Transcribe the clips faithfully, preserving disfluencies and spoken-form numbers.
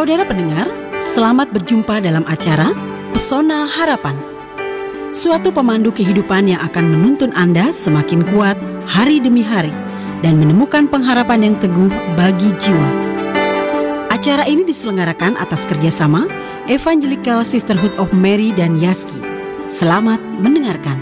Saudara pendengar, selamat berjumpa dalam acara Pesona Harapan. Suatu pemandu kehidupan yang akan menuntun Anda semakin kuat hari demi hari dan menemukan pengharapan yang teguh bagi jiwa. Acara ini diselenggarakan atas kerjasama Evangelical Sisterhood of Mary dan Yaski. Selamat mendengarkan.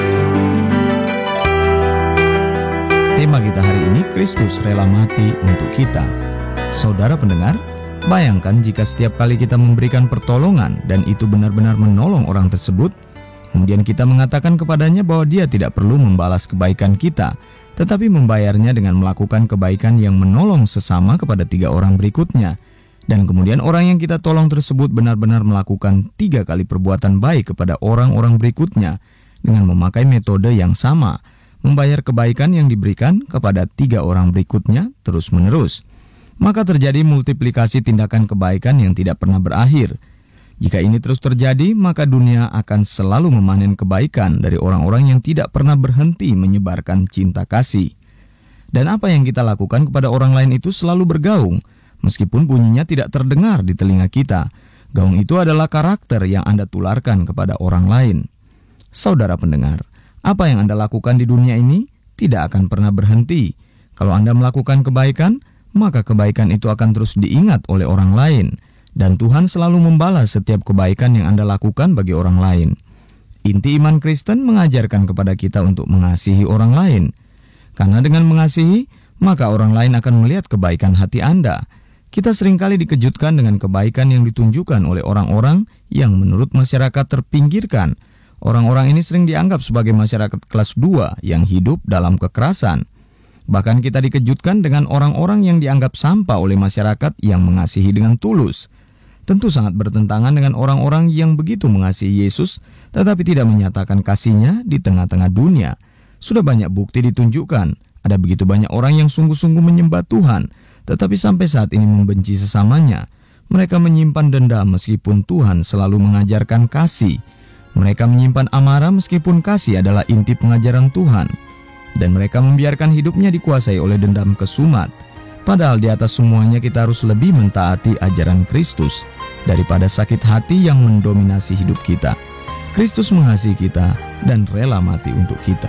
Tema kita hari ini, Kristus rela mati untuk kita. Saudara pendengar, bayangkan jika setiap kali kita memberikan pertolongan dan itu benar-benar menolong orang tersebut, kemudian kita mengatakan kepadanya bahwa dia tidak perlu membalas kebaikan kita, tetapi membayarnya dengan melakukan kebaikan yang menolong sesama kepada tiga orang berikutnya. Dan kemudian orang yang kita tolong tersebut benar-benar melakukan tiga kali perbuatan baik kepada orang-orang berikutnya dengan memakai metode yang sama, membayar kebaikan yang diberikan kepada tiga orang berikutnya terus-menerus. Maka terjadi multiplikasi tindakan kebaikan yang tidak pernah berakhir. Jika ini terus terjadi, maka dunia akan selalu memanen kebaikan dari orang-orang yang tidak pernah berhenti menyebarkan cinta kasih. Dan apa yang kita lakukan kepada orang lain itu selalu bergaung, meskipun bunyinya tidak terdengar di telinga kita. Gaung itu adalah karakter yang Anda tularkan kepada orang lain. Saudara pendengar, apa yang Anda lakukan di dunia ini tidak akan pernah berhenti. Kalau Anda melakukan kebaikan, maka kebaikan itu akan terus diingat oleh orang lain. Dan Tuhan selalu membalas setiap kebaikan yang Anda lakukan bagi orang lain. Inti iman Kristen mengajarkan kepada kita untuk mengasihi orang lain. Karena dengan mengasihi, maka orang lain akan melihat kebaikan hati Anda. Kita seringkali dikejutkan dengan kebaikan yang ditunjukkan oleh orang-orang yang menurut masyarakat terpinggirkan. Orang-orang ini sering dianggap sebagai masyarakat kelas dua yang hidup dalam kekerasan. Bahkan kita dikejutkan dengan orang-orang yang dianggap sampah oleh masyarakat yang mengasihi dengan tulus. Tentu sangat bertentangan dengan orang-orang yang begitu mengasihi Yesus, tetapi tidak menyatakan kasihnya di tengah-tengah dunia. Sudah banyak bukti ditunjukkan, ada begitu banyak orang yang sungguh-sungguh menyembah Tuhan, tetapi sampai saat ini membenci sesamanya. Mereka menyimpan dendam meskipun Tuhan selalu mengajarkan kasih. Mereka menyimpan amarah meskipun kasih adalah inti pengajaran Tuhan. Dan mereka membiarkan hidupnya dikuasai oleh dendam kesumat. Padahal di atas semuanya kita harus lebih mentaati ajaran Kristus daripada sakit hati yang mendominasi hidup kita. Kristus mengasihi kita dan rela mati untuk kita.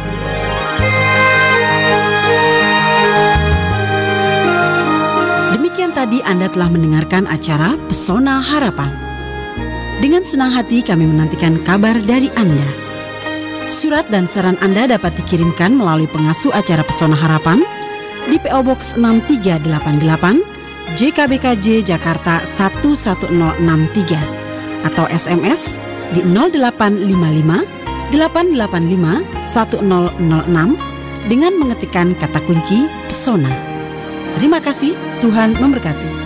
Demikian tadi Anda telah mendengarkan acara Pesona Harapan. Dengan senang hati kami menantikan kabar dari Anda. Surat dan saran Anda dapat dikirimkan melalui pengasuh acara Pesona Harapan di P O Box enam tiga delapan delapan J K B K J Jakarta satu satu nol enam tiga atau S M S di nol delapan lima lima delapan delapan lima satu nol nol enam dengan mengetikkan kata kunci Pesona. Terima kasih, Tuhan memberkati.